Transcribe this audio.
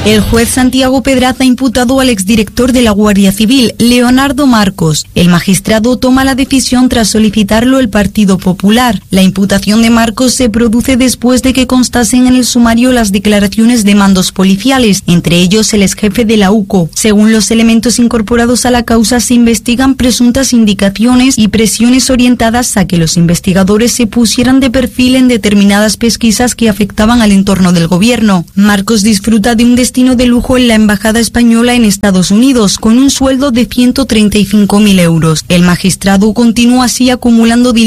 El juez Santiago Pedraza ha imputado al exdirector de la Guardia Civil, Leonardo Marcos. El magistrado toma la decisión tras solicitarlo el Partido Popular. La imputación de Marcos se produce después de que constasen en el sumario las declaraciones de mandos policiales, entre ellos el exjefe de la UCO. Según los elementos incorporados a la causa, se investigan presuntas indicaciones y presiones orientadas a que los investigadores se pusieran de perfil en determinadas pesquisas que afectaban al entorno del gobierno. Marcos disfruta de un destino de lujo en la Embajada Española en Estados Unidos, con un sueldo de 135.000 euros. El magistrado continúa así acumulando